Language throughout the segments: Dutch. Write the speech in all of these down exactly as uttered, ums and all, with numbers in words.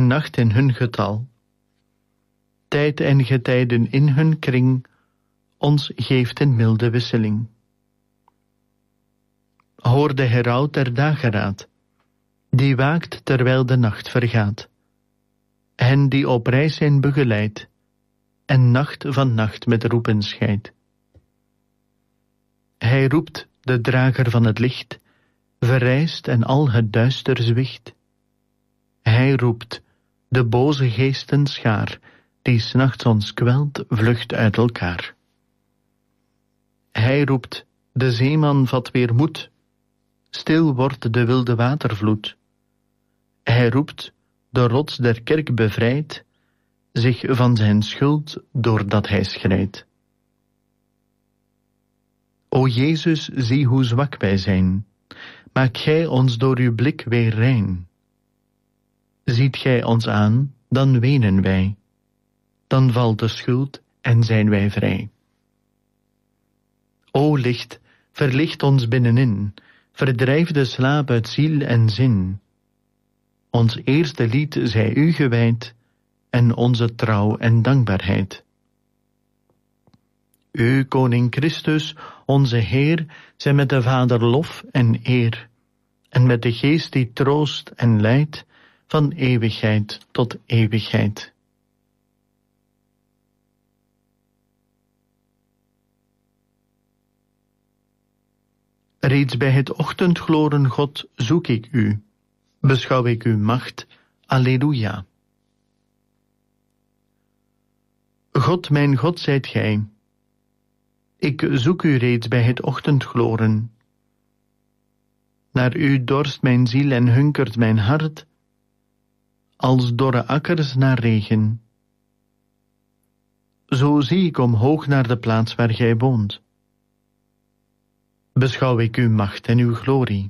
een nacht in hun getal. Tijd en getijden in hun kring, ons geeft een milde wisseling. Hoor de heraut der dageraad, die waakt terwijl de nacht vergaat. Hen die op reis zijn begeleid, en nacht van nacht met roepen scheidt. Hij roept, de drager van het licht, verrijst en al het duister zwicht. Hij roept, de boze geesten schaar, die 's nachts ons kwelt, vlucht uit elkaar. Hij roept, de zeeman vat weer moed, stil wordt de wilde watervloed. Hij roept, de rots der kerk bevrijdt, zich van zijn schuld doordat hij schreidt. O Jezus, zie hoe zwak wij zijn, maak gij ons door uw blik weer rein. Ziet gij ons aan, dan wenen wij, dan valt de schuld en zijn wij vrij. O licht, verlicht ons binnenin, verdrijf de slaap uit ziel en zin. Ons eerste lied zij u gewijd, en onze trouw en dankbaarheid. U, Koning Christus, onze Heer, zij met de Vader lof en eer, en met de Geest die troost en leidt, van eeuwigheid tot eeuwigheid. Reeds bij het ochtendgloren, God, zoek ik u, beschouw ik uw macht, Alleluia. God, mijn God, zijt gij. Ik zoek u reeds bij het ochtendgloren. Naar u dorst mijn ziel en hunkert mijn hart, als dorre akkers naar regen. Zo zie ik omhoog naar de plaats waar gij woont. Beschouw ik uw macht en uw glorie.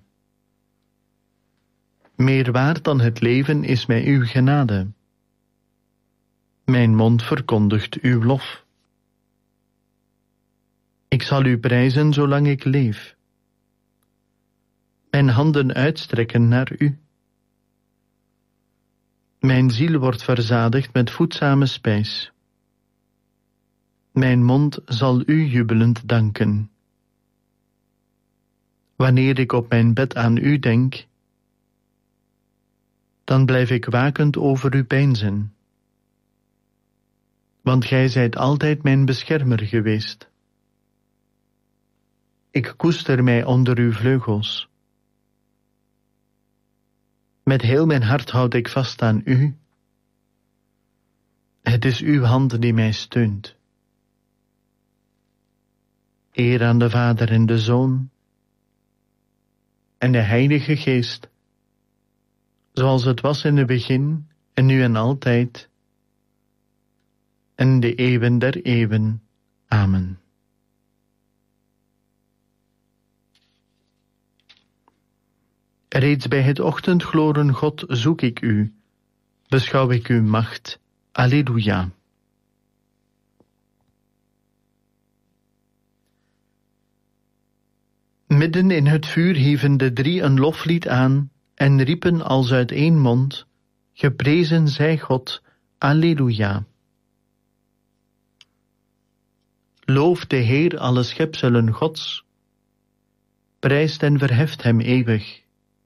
Meer waard dan het leven is mij uw genade. Mijn mond verkondigt uw lof. Ik zal u prijzen zolang ik leef. Mijn handen uitstrekken naar u. Mijn ziel wordt verzadigd met voedzame spijs. Mijn mond zal u jubelend danken. Wanneer ik op mijn bed aan u denk, dan blijf ik wakend over u peinzen. Want gij zijt altijd mijn beschermer geweest. Ik koester mij onder uw vleugels. Met heel mijn hart houd ik vast aan u. Het is uw hand die mij steunt. Eer aan de Vader en de Zoon en de Heilige Geest, zoals het was in het begin en nu en altijd, en de eeuwen der eeuwen. Amen. Reeds bij het ochtendgloren, God, zoek ik u, beschouw ik uw macht. Alleluia. Midden in het vuur hieven de drie een loflied aan en riepen als uit één mond, geprezen zij God, Alleluia. Looft de Heer alle schepselen Gods, prijst en verheft hem eeuwig.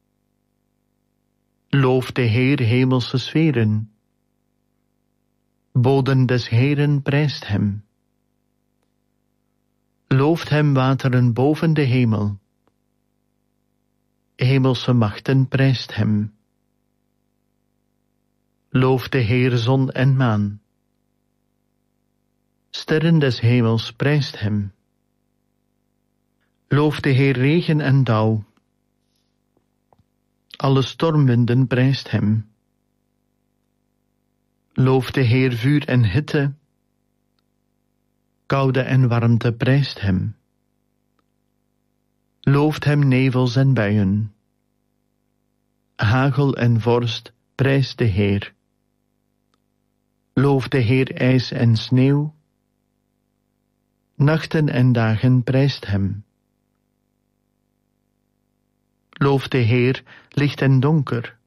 Looft de Heer hemelse sferen, boden des Heeren prijst hem. Looft hem wateren boven de hemel, hemelse machten prijst hem. Looft de Heer zon en maan, sterren des hemels prijst hem. Looft de Heer regen en dauw, alle stormwinden prijst hem. Looft de Heer vuur en hitte, koude en warmte prijst hem. Looft hem nevels en buien, hagel en vorst prijst de Heer. Looft de Heer ijs en sneeuw, nachten en dagen prijst hem. Looft de Heer licht en donker,